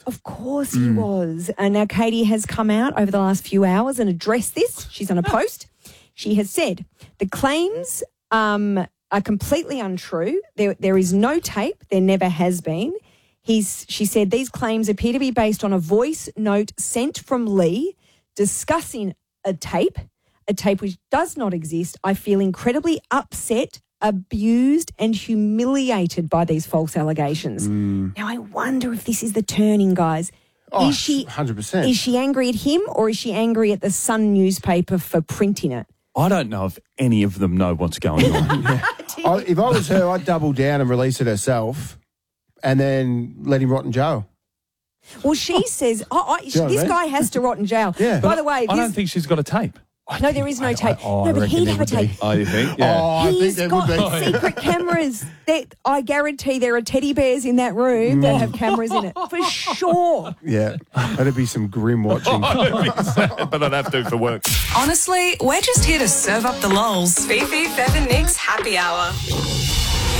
Of course he was. And now Katie has come out over the last few hours and addressed this. She's on a post. She has said the claims are completely untrue. There is no tape. There never has been. She said these claims appear to be based on a voice note sent from Lee discussing a tape which does not exist. I feel incredibly upset, abused and humiliated by these false allegations. Now, I wonder if this is the turning, guys. Oh, is she 100%. Is she angry at him or is she angry at the Sun newspaper for printing it? I don't know if any of them know what's going on. If I was her, I'd double down and release it herself and then let him rot in jail. Well, she says, this guy has to rot in jail. Yeah. By the way, I don't think she's got a tape. no, there is no tape. I No, but reckon he'd there have a would be. tape. Oh, you think? Yeah. Oh, I think He's there got would be. secret cameras. I guarantee there are teddy bears in that room that have cameras in it, for sure. Yeah, that'd be some grim watching. But I'd have to for work. Honestly, we're just here to serve up the lols. Fifi, Bev and Nick's Happy Hour.